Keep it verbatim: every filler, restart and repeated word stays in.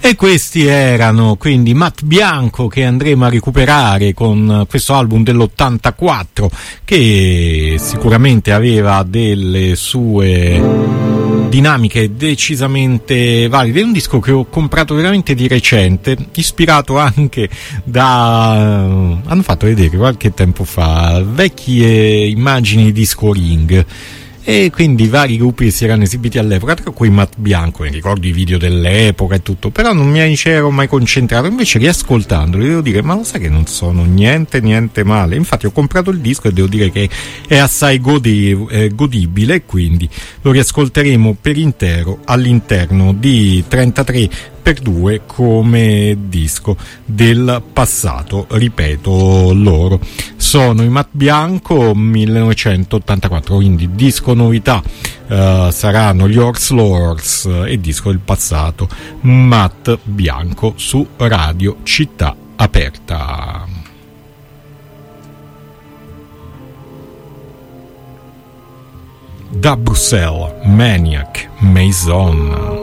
E questi erano quindi Matt Bianco, che andremo a recuperare con questo album dell'ottantaquattro, che sicuramente aveva delle sue dinamiche decisamente valide. È un disco che ho comprato veramente di recente, ispirato anche da, hanno fatto vedere qualche tempo fa vecchie immagini di Disco Ring, e quindi vari gruppi si erano esibiti all'epoca, tra cui Matt Bianco. Mi ricordo i video dell'epoca e tutto, però non mi ero mai concentrato. Invece riascoltandoli devo dire, ma lo sai che non sono niente niente male. Infatti ho comprato il disco e devo dire che è assai gode- eh, godibile, e quindi lo riascolteremo per intero all'interno di trentatré per due come disco del passato. Ripeto, loro sono i Matt Bianco, millenovecentottantaquattro, quindi disco novità uh, saranno gli Horse Lords, e disco del passato Matt Bianco su Radio Città Aperta. Da Bruxelles, Maniac Maison.